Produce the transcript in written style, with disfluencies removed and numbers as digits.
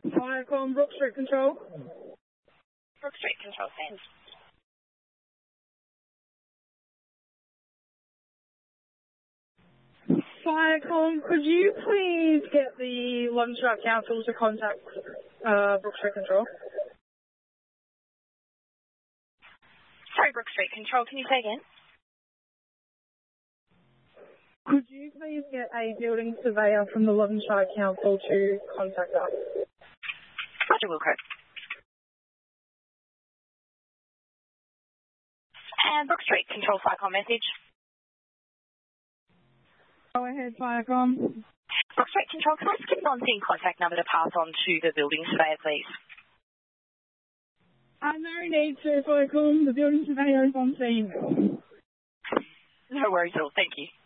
Firecom, Brook Street Control. Brook Street Control, thanks. Firecom, could you please get the London Shire Council to contact Brook Street Control? Sorry, Brook Street Control, can you say again? Could you please get a building surveyor from the London Shire Council to contact us? Roger, Wilco. And Brook Street Control, Firecom message. Go ahead, Firecom. Brook Street Control, can I skip on seeing contact number to pass on to the building surveyor, please? No need to, Firecom. The building surveyor is on scene. No worries at all, thank you.